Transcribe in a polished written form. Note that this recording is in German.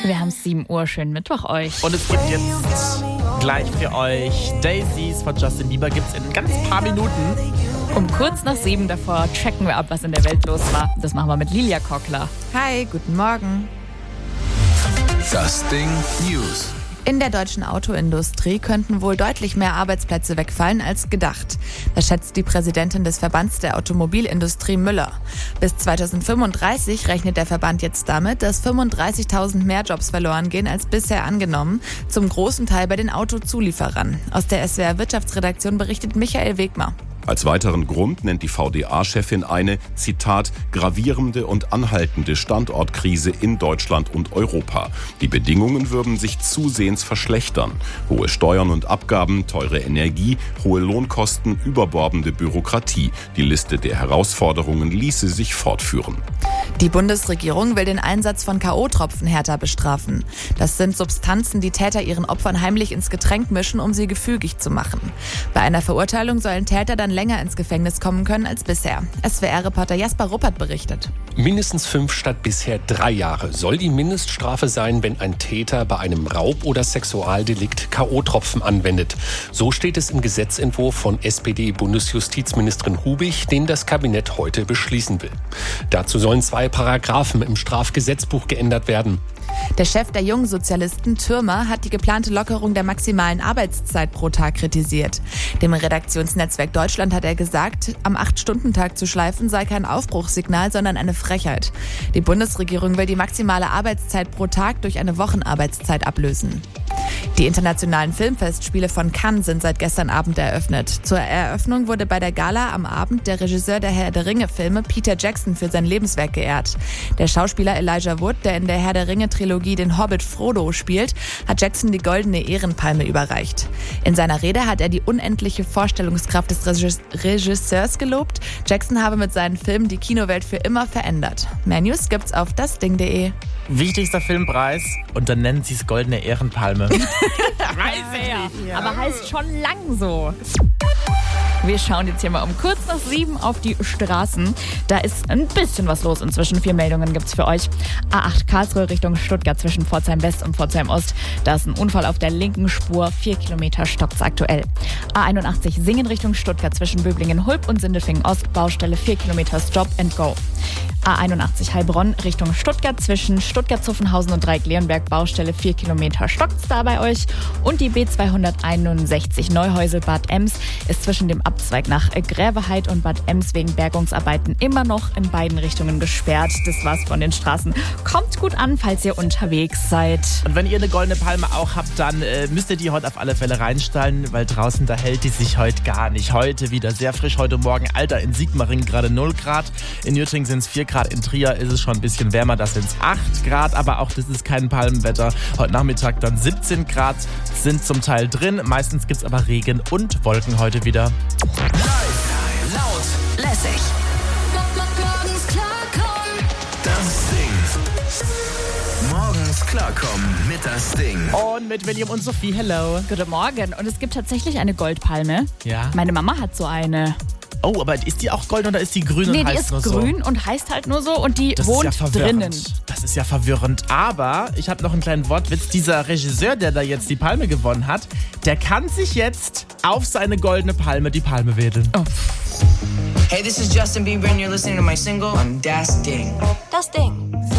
Wir haben 7 Uhr, schönen Mittwoch euch. Und es gibt jetzt gleich für euch Daisies von Justin Bieber, gibt's in ganz paar Minuten. Um kurz nach 7 davor checken wir ab, was in der Welt los war. Das machen wir mit Lilia Kockler. Hi, guten Morgen. Das Ding News. In der deutschen Autoindustrie könnten wohl deutlich mehr Arbeitsplätze wegfallen als gedacht. Das schätzt die Präsidentin des Verbands der Automobilindustrie Müller. Bis 2035 rechnet der Verband jetzt damit, dass 35.000 mehr Jobs verloren gehen als bisher angenommen, zum großen Teil bei den Autozulieferern. Aus der SWR Wirtschaftsredaktion berichtet Michael Wegmer. Als weiteren Grund nennt die VDA-Chefin eine, Zitat, gravierende und anhaltende Standortkrise in Deutschland und Europa. Die Bedingungen würden sich zusehends verschlechtern. Hohe Steuern und Abgaben, teure Energie, hohe Lohnkosten, überbordende Bürokratie. Die Liste der Herausforderungen ließe sich fortführen. Die Bundesregierung will den Einsatz von K.O.-Tropfen härter bestrafen. Das sind Substanzen, die Täter ihren Opfern heimlich ins Getränk mischen, um sie gefügig zu machen. Bei einer Verurteilung sollen Täter dann länger ins Gefängnis kommen können als bisher. SWR-Reporter Jasper Ruppert berichtet. Mindestens 5 statt bisher 3 Jahre soll die Mindeststrafe sein, wenn ein Täter bei einem Raub- oder Sexualdelikt K.O.-Tropfen anwendet. So steht es im Gesetzentwurf von SPD-Bundesjustizministerin Hubig, den das Kabinett heute beschließen will. Dazu sollen 2 Paragraphen im Strafgesetzbuch geändert werden. Der Chef der Jungsozialisten, Thürmer, hat die geplante Lockerung der maximalen Arbeitszeit pro Tag kritisiert. Dem Redaktionsnetzwerk Deutschland hat er gesagt, am 8-Stunden-Tag zu schleifen sei kein Aufbruchssignal, sondern eine Frechheit. Die Bundesregierung will die maximale Arbeitszeit pro Tag durch eine Wochenarbeitszeit ablösen. Die internationalen Filmfestspiele von Cannes sind seit gestern Abend eröffnet. Zur Eröffnung wurde bei der Gala am Abend der Regisseur der Herr der Ringe-Filme Peter Jackson für sein Lebenswerk geehrt. Der Schauspieler Elijah Wood, der in der Herr der Ringe-Trilogie den Hobbit Frodo spielt, hat Jackson die Goldene Ehrenpalme überreicht. In seiner Rede hat er die unendliche Vorstellungskraft des Regisseurs gelobt. Jackson habe mit seinen Filmen die Kinowelt für immer verändert. Mehr News gibt's auf dasding.de. Wichtigster Filmpreis und dann nennen sie es Goldene Ehrenpalme. Aber heißt schon lang so. Wir schauen jetzt hier mal um kurz nach 7 auf die Straßen. Da ist ein bisschen was los inzwischen. 4 Meldungen gibt's für euch. A8 Karlsruhe Richtung Stuttgart zwischen Pforzheim West und Pforzheim Ost. Da ist ein Unfall auf der linken Spur. 4 Kilometer stockt's aktuell. A81 Singen Richtung Stuttgart zwischen Böblingen-Hulb und Sindelfingen Ost. Baustelle 4 Kilometer Stop and Go. A81 Heilbronn Richtung Stuttgart zwischen Stuttgart-Zuffenhausen und Dreieck-Leonberg. Baustelle 4 Kilometer stockt's da bei euch. Und die B261 Neuhäusel-Bad Ems ist zwischen dem Abzweig nach Gräveheit und Bad Ems wegen Bergungsarbeiten immer noch in beiden Richtungen gesperrt. Das war's von den Straßen. Kommt gut an, falls ihr unterwegs seid. Und wenn ihr eine Goldene Palme auch habt, dann müsst ihr die heute auf alle Fälle reinstellen, weil draußen, da hält die sich heute gar nicht. Heute wieder sehr frisch, heute Morgen. Alter, in Sigmaringen gerade 0 Grad. In Nürtingen sind es 4 Grad. In Trier ist es schon ein bisschen wärmer, da sind es 8 Grad. Aber auch das ist kein Palmenwetter. Heute Nachmittag dann 17 Grad sind zum Teil drin. Meistens gibt es aber Regen und Wolken heute wieder. Live, laut, lässig. Morgens klarkommen. Das Ding. Morgens klarkommen mit das Ding. Und mit William und Sophie, hello. Guten Morgen. Und es gibt tatsächlich eine Goldpalme. Ja. Meine Mama hat so eine. Oh, aber ist die auch golden oder ist die grün Nee, und die heißt ist nur grün so? und heißt halt nur so und die Das wohnt ist ja verwirrend. drinnen. Das ist ja verwirrend. Aber ich habe noch einen kleinen Wortwitz. Dieser Regisseur, der da jetzt die Palme gewonnen hat, der kann sich jetzt auf seine goldene Palme die Palme wedeln. Oh. Hey, this is Justin Bieber and you're listening to my single on Das Ding. Das Ding.